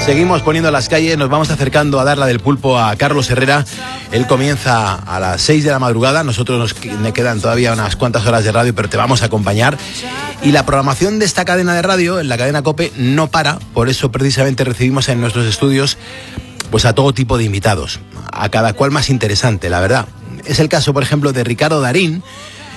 Seguimos poniendo las calles, nos vamos acercando a dar la del pulpo a Carlos Herrera. Él comienza a las 6 de la madrugada, nosotros nos quedan todavía unas cuantas horas de radio, pero te vamos a acompañar. Y la programación de esta cadena de radio, en la cadena COPE, no para, por eso precisamente recibimos en nuestros estudios pues a todo tipo de invitados, a cada cual más interesante, la verdad. Es el caso, por ejemplo, de Ricardo Darín,